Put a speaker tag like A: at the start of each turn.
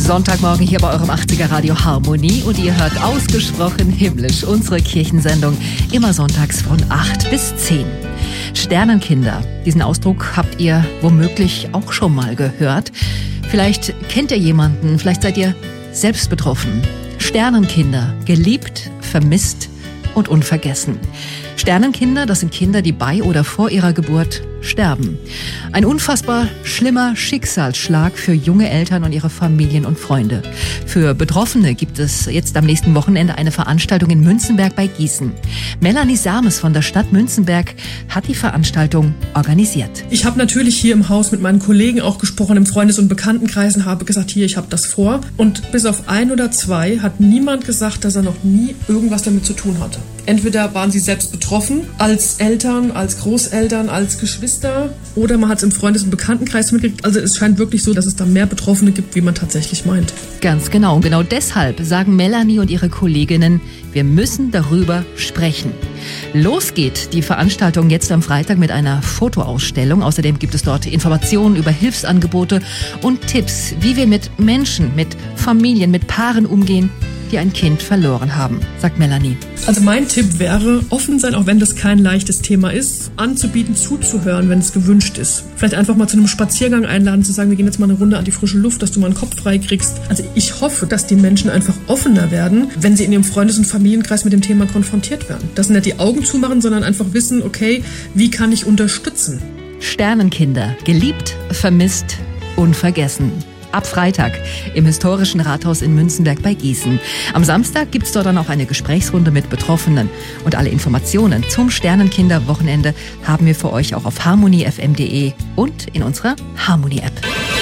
A: Sonntagmorgen hier bei eurem 80er Radio Harmonie und ihr hört ausgesprochen himmlisch unsere Kirchensendung immer sonntags von 8 bis 10. Sternenkinder, diesen Ausdruck habt ihr womöglich auch schon mal gehört. Vielleicht kennt ihr jemanden, vielleicht seid ihr selbst betroffen. Sternenkinder, geliebt, vermisst und unvergessen. Sternenkinder, das sind Kinder, die bei oder vor ihrer Geburt sterben. Ein unfassbar schlimmer Schicksalsschlag für junge Eltern und ihre Familien und Freunde. Für Betroffene gibt es jetzt am nächsten Wochenende eine Veranstaltung in Münzenberg bei Gießen. Melanie Sames von der Stadt Münzenberg hat die Veranstaltung organisiert.
B: Ich habe natürlich hier im Haus mit meinen Kollegen auch gesprochen, im Freundes- und Bekanntenkreisen, habe gesagt, hier, ich habe das vor. Und bis auf 1 oder 2 hat niemand gesagt, dass er noch nie irgendwas damit zu tun hatte. Entweder waren sie selbst betroffen, als Eltern, als Großeltern, als Geschwister, oder man hat es im Freundes- und Bekanntenkreis mitgekriegt. Also es scheint wirklich so, dass es da mehr Betroffene gibt, wie man tatsächlich meint.
A: Ganz genau. Und genau deshalb sagen Melanie und ihre Kolleginnen, wir müssen darüber sprechen. Los geht die Veranstaltung jetzt am Freitag mit einer Fotoausstellung. Außerdem gibt es dort Informationen über Hilfsangebote und Tipps, wie wir mit Menschen, mit Familien, mit Paaren umgehen, die ein Kind verloren haben, sagt Melanie.
B: Also mein Tipp wäre, offen sein, auch wenn das kein leichtes Thema ist, anzubieten, zuzuhören, wenn es gewünscht ist. Vielleicht einfach mal zu einem Spaziergang einladen, zu sagen, wir gehen jetzt mal eine Runde an die frische Luft, dass du mal einen Kopf frei kriegst. Also ich hoffe, dass die Menschen einfach offener werden, wenn sie in ihrem Freundes- und Familienkreis mit dem Thema konfrontiert werden. Dass sie nicht die Augen zumachen, sondern einfach wissen, okay, wie kann ich unterstützen?
A: Sternenkinder, geliebt, vermisst, unvergessen. Ab Freitag im historischen Rathaus in Münzenberg bei Gießen. Am Samstag gibt's dort dann auch eine Gesprächsrunde mit Betroffenen. Und alle Informationen zum Sternenkinder-Wochenende haben wir für euch auch auf harmoniefm.de und in unserer Harmonie-App.